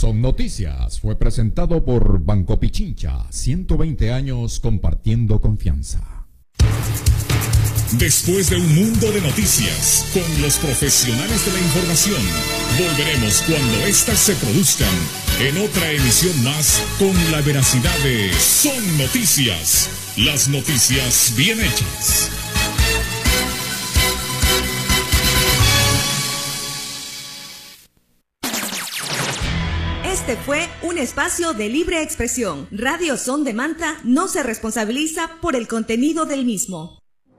Son Noticias fue presentado por Banco Pichincha, 120 años compartiendo confianza. Después de un mundo de noticias, con los profesionales de la información, volveremos cuando éstas se produzcan en otra emisión más con la veracidad de Son Noticias, las noticias bien hechas. Este fue un espacio de libre expresión. Radio Son de Manta no se responsabiliza por el contenido del mismo.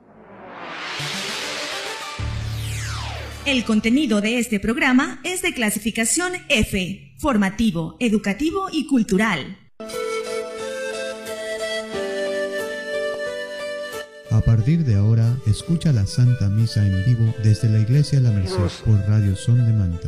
El contenido de este programa es de clasificación F, formativo, educativo y cultural. A partir de ahora, escucha la Santa Misa en vivo desde la Iglesia La Merced por Radio Son de Manta.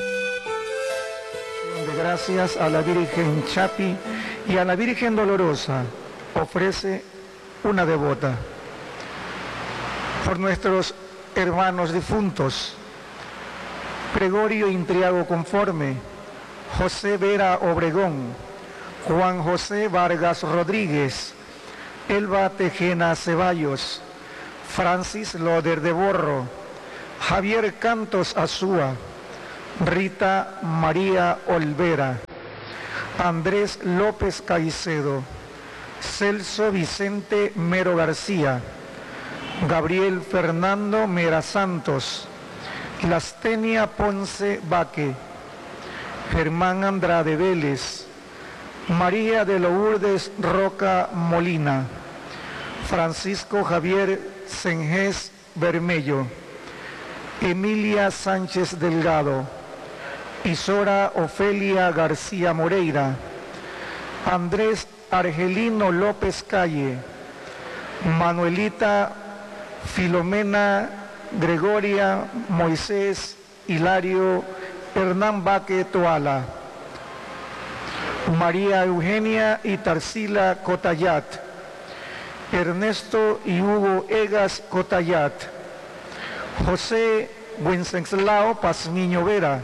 Gracias a la Virgen Chapi y a la Virgen Dolorosa, ofrece una devota. Por nuestros hermanos difuntos, Gregorio Intriago Conforme, José Vera Obregón, Juan José Vargas Rodríguez, Elba Tejena Ceballos, Francis Loder de Borro, Javier Cantos Azúa, Rita María Olvera, Andrés López Caicedo, Celso Vicente Mero García, Gabriel Fernando Mera Santos, Lastenia Ponce Baque, Germán Andrade Vélez, María de Lourdes Roca Molina, Francisco Javier Senges Bermello, Emilia Sánchez Delgado, Isora Ofelia García Moreira, Andrés Argelino López Calle, Manuelita Filomena Gregoria Moisés Hilario Hernán Baque Toala, María Eugenia y Tarsila Cotayat, Ernesto y Hugo Egas Cotayat, José Wenceslao Pazmiño Vera,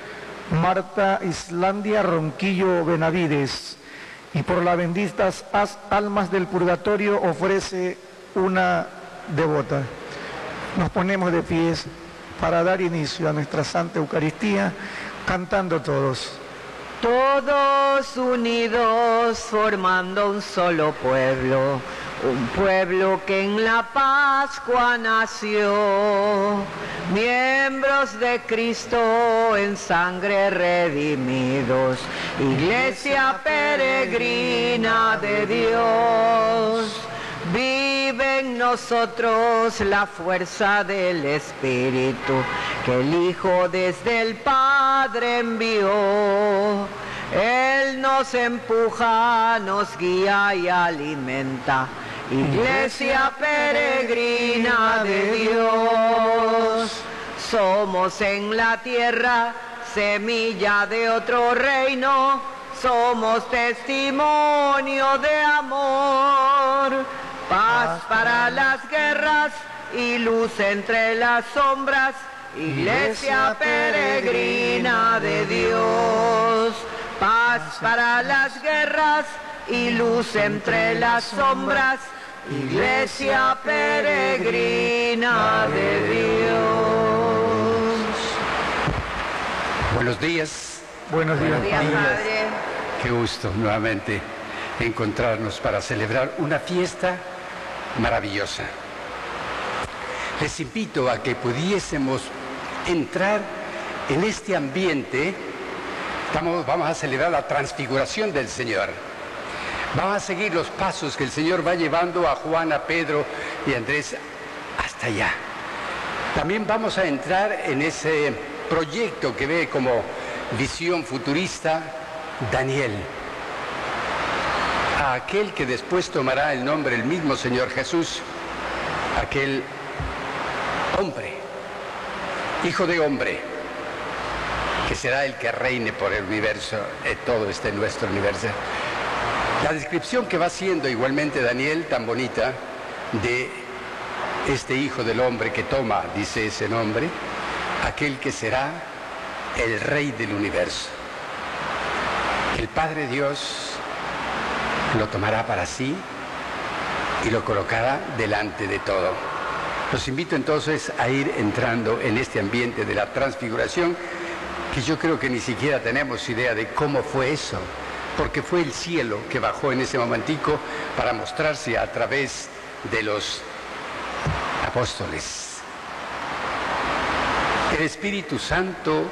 Marta Islandia Ronquillo Benavides, y por las benditas almas del purgatorio ofrece una devota. Nos ponemos de pies para dar inicio a nuestra Santa Eucaristía, cantando todos. Todos unidos formando un solo pueblo, un pueblo que en la Pascua nació, miembros de Cristo en sangre redimidos, iglesia peregrina de Dios. Vive en nosotros la fuerza del Espíritu que el Hijo desde el Padre envió. Él nos empuja, nos guía y alimenta, iglesia peregrina de Dios. Somos en la tierra semilla de otro reino, somos testimonio de amor. Paz para las guerras y luz entre las sombras, iglesia peregrina de Dios. Paz para las guerras y luz entre las sombras, iglesia peregrina de Dios. Buenos días. Buenos días, Padre. Qué gusto nuevamente encontrarnos para celebrar una fiesta maravillosa. Les invito a que pudiésemos entrar en este ambiente. Vamos a celebrar la transfiguración del Señor. Vamos a seguir los pasos que el Señor va llevando a Juan, a Pedro y a Andrés hasta allá. También vamos a entrar en ese proyecto que ve como visión futurista Daniel, a aquel que después tomará el nombre del mismo Señor Jesús, aquel hombre, hijo de hombre, que será el que reine por el universo, todo este nuestro universo. La descripción que va haciendo igualmente Daniel, tan bonita, de este hijo del hombre que toma, dice ese nombre, aquel que será el rey del universo. el Padre Dios lo tomará para sí y lo colocará delante de todo. Los invito entonces a ir entrando en este ambiente de la transfiguración, que yo creo que ni siquiera tenemos idea de cómo fue eso, porque fue el cielo que bajó en ese momentico para mostrarse a través de los apóstoles. El Espíritu Santo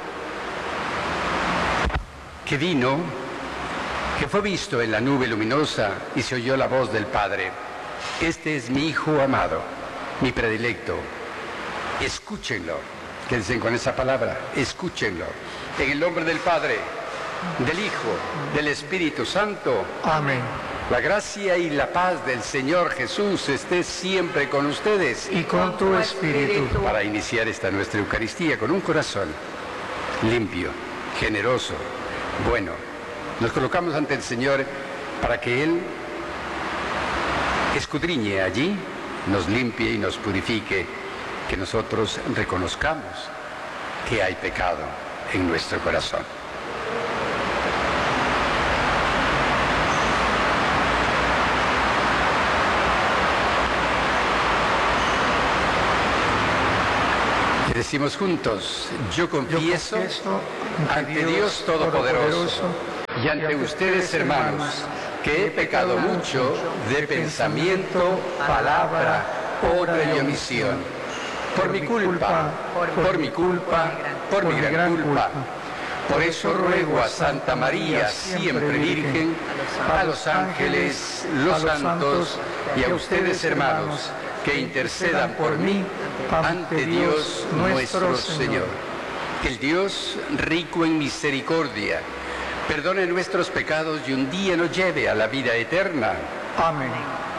que vino, que fue visto en la nube luminosa y se oyó la voz del Padre: este es mi Hijo amado, mi predilecto, escúchenlo. Quédense con esa palabra, escúchenlo. En el nombre del Padre, del Hijo, del Espíritu Santo. Amén. La gracia y la paz del Señor Jesús esté siempre con ustedes. Y con tu espíritu. Para iniciar esta nuestra Eucaristía con un corazón limpio, generoso, bueno, nos colocamos ante el Señor para que Él escudriñe allí, nos limpie y nos purifique, que nosotros reconozcamos que hay pecado en nuestro corazón. Y decimos juntos: yo confieso ante Dios Todopoderoso y ante ustedes, hermanos, que he pecado mucho de pensamiento, palabra, obra y omisión. Por mi culpa, por mi culpa, por mi gran culpa. Por eso ruego a Santa María, siempre Virgen, a los ángeles, los santos y a ustedes, hermanos, que intercedan por mí ante Dios nuestro Señor. Que el Dios, rico en misericordia, perdone nuestros pecados y un día nos lleve a la vida eterna. Amén.